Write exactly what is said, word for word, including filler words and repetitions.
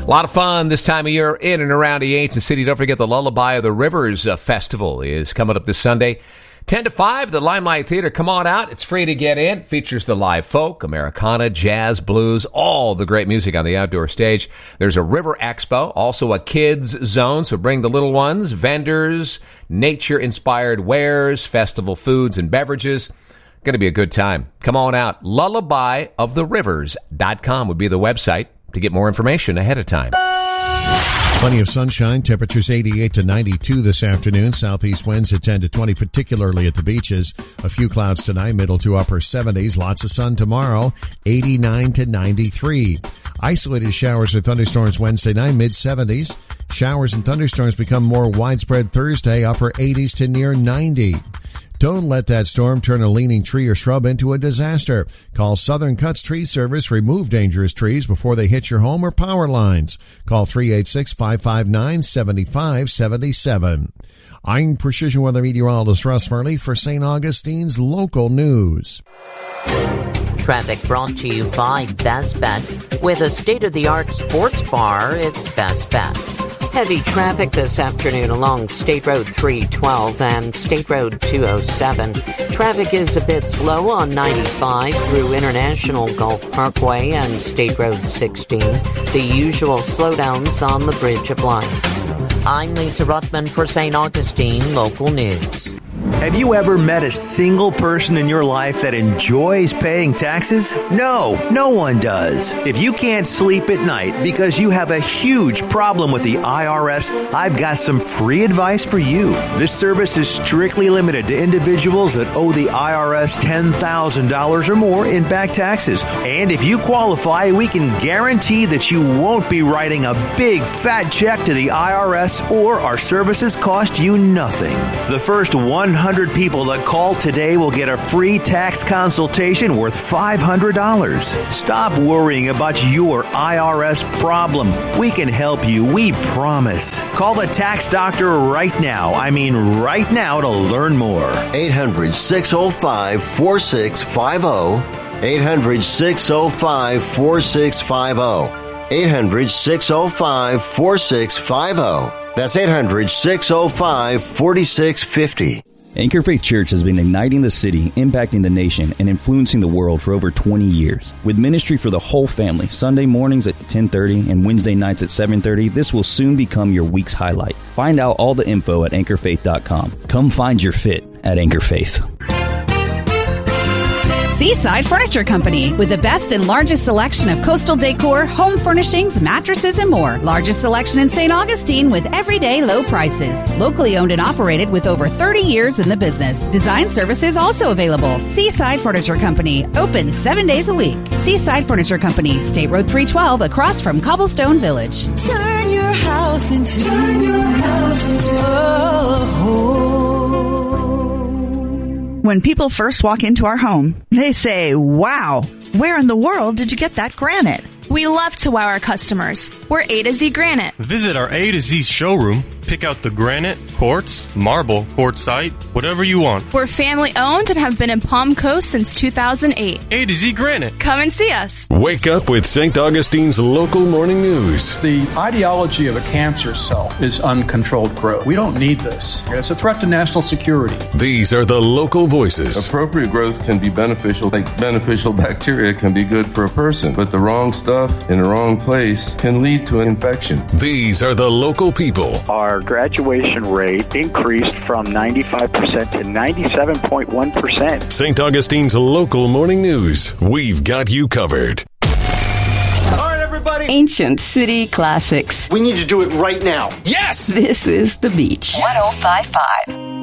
A lot of fun this time of year in and around the Ancient City. Don't forget the Lullaby of the Rivers uh, Festival is coming up this Sunday. ten to five, the Limelight Theater. Come on out. It's free to get in. Features the live folk, Americana, jazz, blues, all the great music on the outdoor stage. There's a River Expo, also a kids zone, so bring the little ones, vendors, nature-inspired wares, festival foods and beverages. Going to be a good time. Come on out. lullaby of the rivers dot com would be the website to get more information ahead of time. Plenty of sunshine, temperatures eighty-eight to ninety-two this afternoon. Southeast winds at ten to twenty, particularly at the beaches. A few clouds tonight, middle to upper seventies. Lots of sun tomorrow, eighty-nine to ninety-three. Isolated showers or thunderstorms Wednesday night, mid seventies. Showers and thunderstorms become more widespread Thursday, upper eighties to near ninety. Don't let that storm turn a leaning tree or shrub into a disaster. Call Southern Cuts Tree Service. Remove dangerous trees before they hit your home or power lines. Call three eight six, five five nine, seven five seven seven. I'm Precision Weather Meteorologist Russ Murley for Saint Augustine's Local News. Traffic brought to you by Best Bet. With a state-of-the-art sports bar, it's Best Bet. Heavy traffic this afternoon along State Road three twelve and State Road two oh seven. Traffic is a bit slow on ninety-five through International Gulf Parkway and State Road sixteen. The usual slowdowns on the Bridge of Life. I'm Lisa Ruthman for Saint Augustine Local News. Have you ever met a single person in your life that enjoys paying taxes? No, no one does. If you can't sleep at night because you have a huge problem with the I R S, I've got some free advice for you. This service is strictly limited to individuals that owe the I R S ten thousand dollars or more in back taxes. And if you qualify, we can guarantee that you won't be writing a big fat check to the I R S or our services cost you nothing. The first one hundred people that call today will get a free tax consultation worth five hundred dollars. Stop worrying about your I R S problem. We can help you, we promise. Call the tax doctor right now. I mean right now to learn more. eight hundred, six oh five, four six five oh. eight hundred, six oh five, four six five oh. eight hundred, six oh five, four six five oh. That's eight hundred, six oh five, four six five oh. Anchor Faith Church has been igniting the city, impacting the nation, and influencing the world for over twenty years. With ministry for the whole family, Sunday mornings at ten thirty and Wednesday nights at seven thirty, this will soon become your week's highlight. Find out all the info at anchor faith dot com. Come find your fit at Anchor Faith. Seaside Furniture Company, with the best and largest selection of coastal decor, home furnishings, mattresses, and more. Largest selection in Saint Augustine with everyday low prices. Locally owned and operated with over thirty years in the business. Design services also available. Seaside Furniture Company, open seven days a week. Seaside Furniture Company, State Road three twelve, across from Cobblestone Village. Turn your house into, turn your house into a home. When people first walk into our home, they say, wow, where in the world did you get that granite? We love to wow our customers. We're A to Z Granite. Visit our A to Z showroom. Pick out the granite, quartz, marble, quartzite, whatever you want. We're family owned and have been in Palm Coast since two thousand eight. A to Z Granite. Come and see us. Wake up with Saint Augustine's Local Morning News. The ideology of a cancer cell is uncontrolled growth. We don't need this. It's a threat to national security. These are the local voices. Appropriate growth can be beneficial. Like beneficial bacteria can be good for a person, but the wrong stuff in the wrong place can lead to an infection. These are the local people. Our graduation rate increased from ninety-five percent to ninety-seven point one percent. Saint Augustine's Local Morning News. We've got you covered. All right, everybody. Ancient City Classics. We need to do it right now. Yes! This is The Beach. one oh five point five.